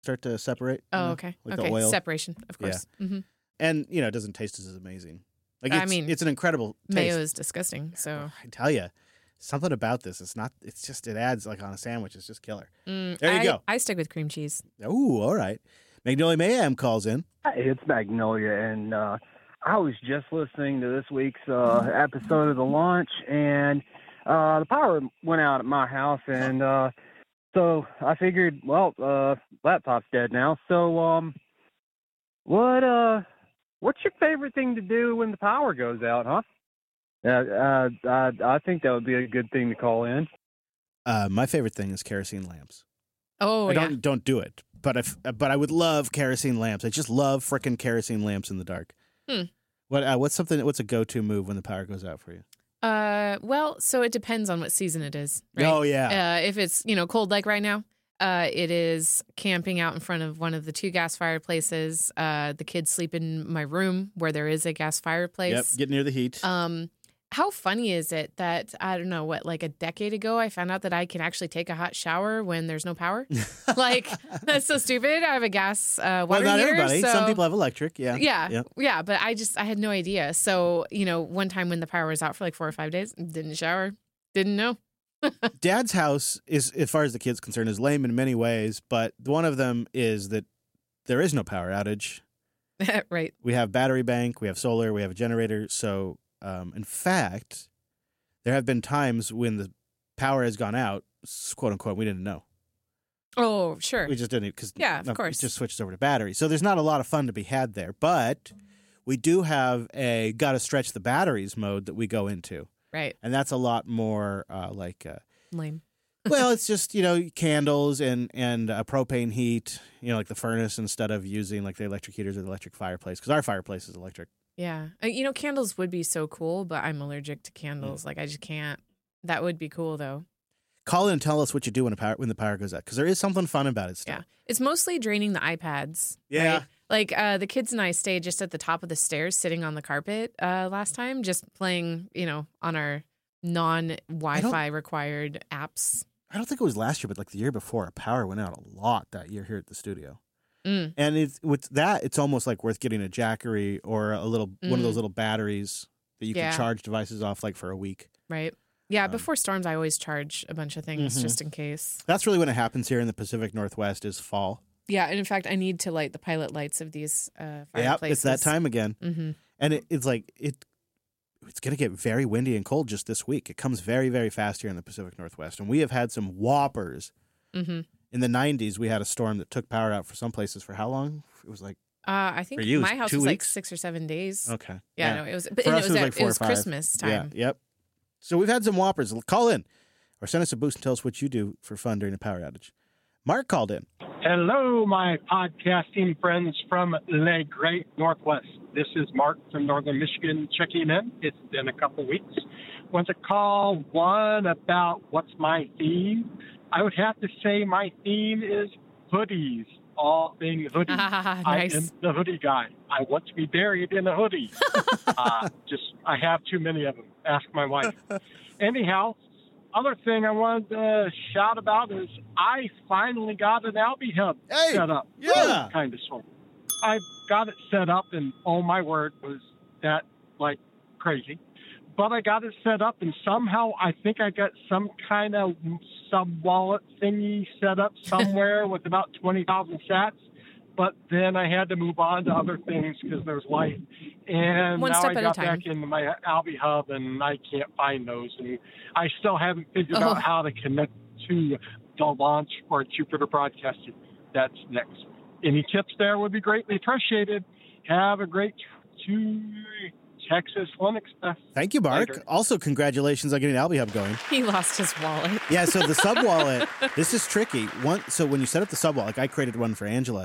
start to separate. Oh, okay. Like okay. the oil. Separation, of course. Yeah. Mm-hmm. And, it doesn't taste as amazing. Like, it's an incredible taste. Mayo is disgusting, so. I tell you, something about this. It adds like on a sandwich. It's just killer. There you go. I stick with cream cheese. Ooh, all right. Magnolia Mayhem calls in. Hey, it's Magnolia, and I was just listening to this week's episode of The Launch, and the power went out at my house, and so I figured, well, laptop's dead now. So, what's your favorite thing to do when the power goes out, huh? I think that would be a good thing to call in. My favorite thing is kerosene lamps. Oh, I don't do it, but I would love kerosene lamps. I just love frickin' kerosene lamps in the dark. What's a go-to move when the power goes out for you? Well, so it depends on what season it is. Right? Oh yeah. If it's cold like right now, it is camping out in front of one of the 2 gas fireplaces. The kids sleep in my room where there is a gas fireplace. Yep. Get near the heat. How funny is it that, I don't know, like a decade ago, I found out that I can actually take a hot shower when there's no power? Like, that's so stupid. I have a gas water well, not heater, everybody. so... Some people have electric, yeah. Yeah, but I had no idea. So, one time when the power was out for like 4 or 5 days, didn't shower, didn't know. Dad's house is, as far as the kid's concerned, is lame in many ways, but one of them is that there is no power outage. Right. We have battery bank, we have solar, we have a generator, so... in fact, there have been times when the power has gone out, quote unquote, we didn't know. Oh, sure. We just didn't because of course. it just switched over to battery. So there's not a lot of fun to be had there, but we do have a got to stretch the batteries mode that we go into. Right. And that's a lot more lame. Well, it's just, candles and propane heat, like the furnace instead of using like the electric heaters or the electric fireplace because our fireplace is electric. Yeah. Candles would be so cool, but I'm allergic to candles. Like, I just can't. That would be cool, though. Call in and tell us what you do when the power goes out, because there is something fun about it still. Yeah. It's mostly draining the iPads. Yeah. Right? Like, the kids and I stayed just at the top of the stairs sitting on the carpet last time, just playing, on our non-Wi-Fi required apps. I don't think it was last year, but like the year before, our power went out a lot that year here at the studio. And it's almost like worth getting a Jackery or one of those little batteries that you can charge devices off like for a week. Right. Yeah, before storms, I always charge a bunch of things just in case. That's really when it happens here in the Pacific Northwest is fall. Yeah, and in fact, I need to light the pilot lights of these fireplaces. Yeah, it's that time again. Mm-hmm. And it's like it's going to get very windy and cold just this week. It comes very, very fast here in the Pacific Northwest. And we have had some whoppers. Mm-hmm. In the 90s, we had a storm that took power out for some places for how long? It was like I think my house was like 6 or 7 days. Okay. Yeah, no, it was. But it was Christmas time. Yeah. Yep. So we've had some whoppers. Call in or send us a boost and tell us what you do for fun during a power outage. Mark called in. Hello, my podcasting friends from the Great Northwest. This is Mark from Northern Michigan checking in. It's been a couple weeks. Want to call one about what's my theme? I would have to say my theme is hoodies, all things hoodies. Nice. I am the hoodie guy. I want to be buried in a hoodie. I have too many of them. Ask my wife. Anyhow, other thing I wanted to shout about is I finally got an Albie Hub set up. Yeah. Kind of sort of. I got it set up, and oh my word, was that like crazy. But I got it set up, and somehow I think I got some kind of sub-wallet thingy set up somewhere with about 20,000 sats. But then I had to move on to other things because there's life. And One now step I at a got time. back into my Albie Hub, and I can't find those. And I still haven't figured out how to connect to the Launch or Jupiter Broadcasting. That's next. Any tips there would be greatly appreciated. Have a great Texas Linux Fest. Thank you, Mark. Later. Also, congratulations on getting Albie Hub going. He lost his wallet. Yeah, so the sub-wallet, this is tricky. So when you set up the sub-wallet, like I created one for Angela,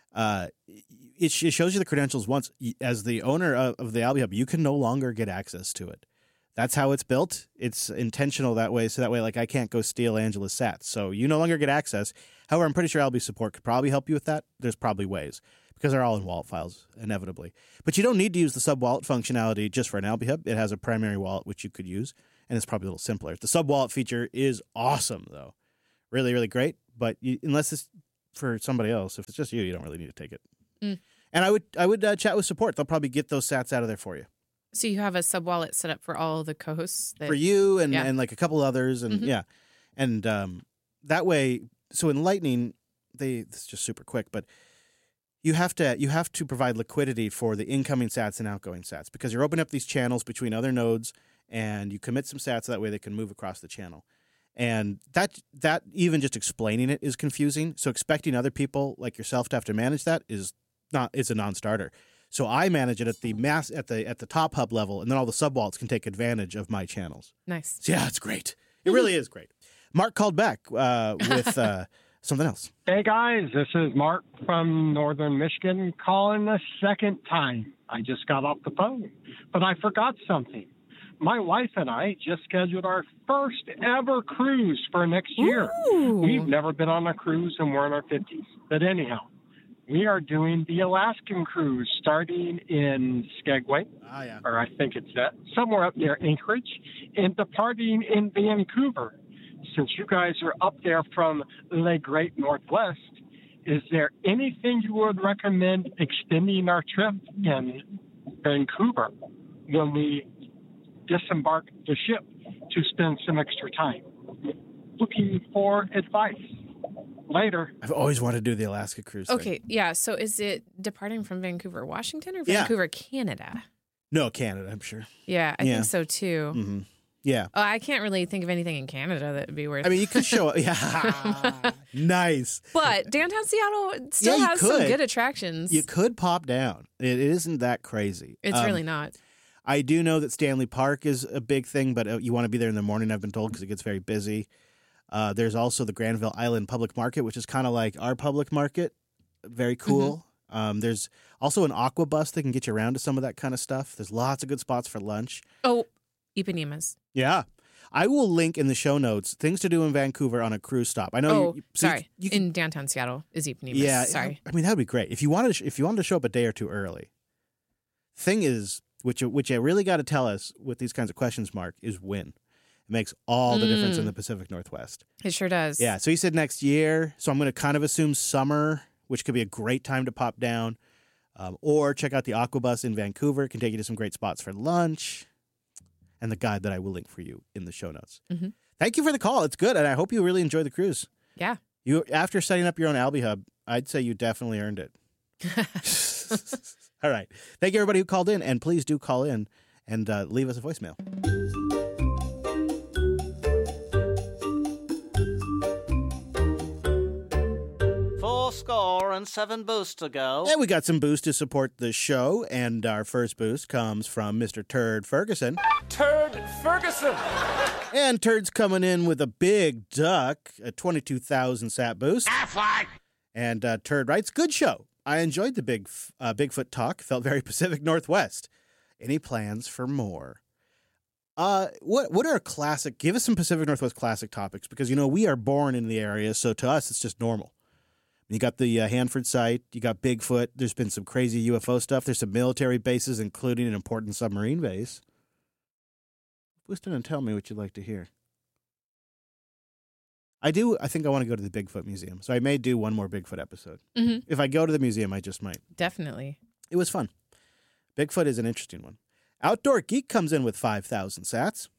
it shows you the credentials once. As the owner of the Albie Hub, you can no longer get access to it. That's how it's built. It's intentional that way, so that way, like, I can't go steal Angela's sats. So you no longer get access. However, I'm pretty sure Albie support could probably help you with that. There's probably ways, because they're all in wallet files, inevitably. But you don't need to use the sub-wallet functionality just for an Albie Hub. It has a primary wallet, which you could use, and it's probably a little simpler. The sub-wallet feature is awesome, though. Really, really great. But unless for somebody else. If it's just you, you don't really need to take it. Mm. And I would chat with support. They'll probably get those sats out of there for you. So you have a sub wallet set up for all the co-hosts For you and, Yeah. and like a couple others. And Mhm. And that way, so in Lightning, this is just super quick, but you have to provide liquidity for the incoming sats and outgoing sats because you're opening up these channels between other nodes and you commit some sats so that way they can move across the channel. And that even just explaining it is confusing. So expecting other people like yourself to have to manage that is a non-starter. So I manage it at the top hub level, and then all the sub wallets can take advantage of my channels. Nice. So yeah, it's great. It really is great. Mark called back with something else. Hey guys, this is Mark from Northern Michigan calling the second time. I just got off the phone, but I forgot something. My wife and I just scheduled our first ever cruise for next year. Ooh. We've never been on a cruise and we're in our 50s. But anyhow, we are doing the Alaskan cruise starting in Skagway, Oh yeah. or I think it's that, somewhere up near Anchorage, and departing in Vancouver. Since you guys are up there from the Great Northwest, is there anything you would recommend extending our trip in Vancouver when we disembark the ship to spend some extra time? Looking for advice. Later. I've always wanted to do the Alaska cruise thing. Okay, yeah. So is it departing from Vancouver, Washington, or Yeah. Vancouver, Canada? No, Canada, I'm sure. Yeah, I Yeah. think so too. Mm-hmm. Yeah. Oh, I can't really think of anything in Canada that would be worth. I mean, you could show it. Yeah. Nice. but downtown Seattle still you has some could. good attractions. You could pop down. It isn't that crazy. It's really not. I do know that Stanley Park is a big thing, but you want to be there in the morning, I've been told, because it gets very busy. There's also the Granville Island Public Market, which is kind of like our public market. Very cool. There's also an aqua bus that can get you around to some of that kind of stuff. There's lots of good spots for lunch. Oh, Ipanemas. Yeah. I will link in the show notes things to do in Vancouver on a cruise stop. I know. Oh, so sorry. you can, In downtown Seattle is Ipanemas. yeah. Sorry. I mean, that would be great if you wanted to show up a day or two early. Thing is, which you really got to tell us with these kinds of questions, Mark, is when. It makes all the difference in the Pacific Northwest. It sure does. Yeah. So you said next year, so I'm going to kind of assume summer, which could be a great time to pop down, or check out the Aquabus in Vancouver. It can take you to some great spots for lunch. And the guide that I will link for you in the show notes. Mm-hmm. Thank you for the call. It's good, and I hope you really enjoy the cruise. Yeah. You after setting up your own Albi Hub, I'd say you definitely earned it. All right. Thank you, everybody who called in, and please do call in and leave us a voicemail. Score and 7 boosts to go. And we got some boosts to support the show, and our first boost comes from Mr. Turd Ferguson. Turd Ferguson! And Turd's coming in with a big duck, a 22,000 sat boost. Affleck! And Turd writes, good show. I enjoyed the Bigfoot talk. Felt very Pacific Northwest. Any plans for more? What are classic? Give us some Pacific Northwest classic topics because we are born in the area, so to us it's just normal. You got the Hanford site. You got Bigfoot. There's been some crazy UFO stuff. There's some military bases, including an important submarine base. Boost in and tell me what you'd like to hear. I think I want to go to the Bigfoot Museum, so I may do one more Bigfoot episode. Mm-hmm. If I go to the museum, I just might. Definitely. It was fun. Bigfoot is an interesting one. Outdoor Geek comes in with 5,000 sats.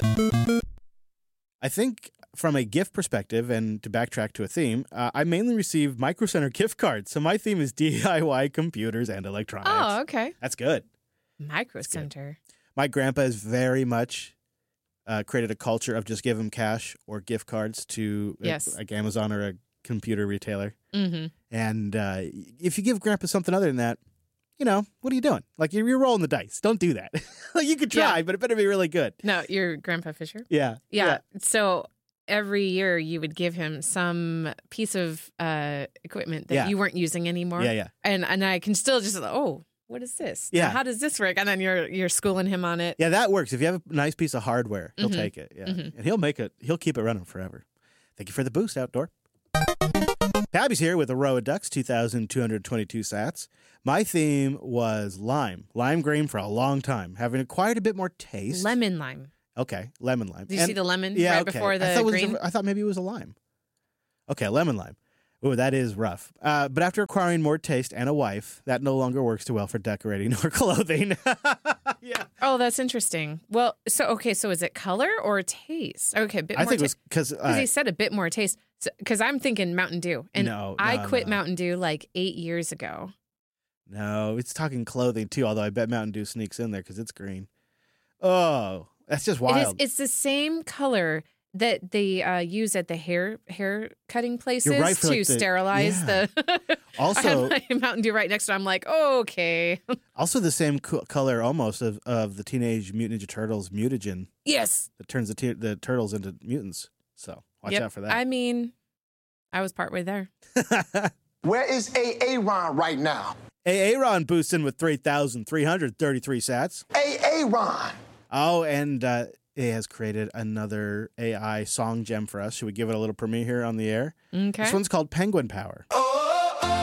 I think from a gift perspective, and to backtrack to a theme, I mainly receive Micro Center gift cards. So my theme is DIY computers and electronics. Oh, okay. That's good. Micro Center. My grandpa has very much created a culture of just give him cash or gift cards to like Amazon or a computer retailer. Mm-hmm. And if you give grandpa something other than that, what are you doing? Like you're rolling the dice. Don't do that. Like you could try, but it better be really good. No, you're Grandpa Fisher? Yeah. So every year you would give him some piece of equipment that you weren't using anymore. Yeah. And I can still just, what is this? Yeah. Now, how does this work? And then you're schooling him on it. Yeah, that works. If you have a nice piece of hardware, he'll take it. Yeah. Mm-hmm. And he'll keep it running forever. Thank you for the boost, Outdoor. Tabby's here with a row of ducks, 2,222 sats. My theme was lime green for a long time, having acquired a bit more taste. Lemon lime. Okay, lemon lime. Did you see the lemon yeah, right okay. before the green? I thought maybe it was a lime. Okay, lemon lime. Oh, that is rough. But after acquiring more taste and a wife, that no longer works too well for decorating or clothing. Yeah. Oh, that's interesting. Well, so is it color or taste? Okay, a bit I more think it was because he said a bit more taste. Because I'm thinking Mountain Dew. And I quit Mountain Dew like 8 years ago. No, it's talking clothing too, although I bet Mountain Dew sneaks in there because it's green. Oh, that's just wild. It's the same color that they use at the hair cutting places You're right, for, to like, sterilize the. Also, I had my Mountain Dew right next to it. I'm like, oh, okay. Also the same color almost of the Teenage Mutant Ninja Turtles mutagen Yes. that turns the turtles into mutants. So watch out for that. I mean, I was partway there. Where is Aaron right now? Aaron boosting with 3,333 sats. Aaron. Oh, and it has created another AI song gem for us. Should we give it a little premiere here on the air? Okay. This one's called Penguin Power.